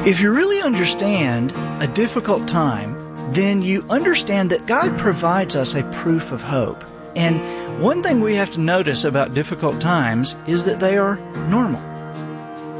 If you really understand a difficult time, then you understand that God provides us a proof of hope. And one thing we have to notice about difficult times is that they are normal.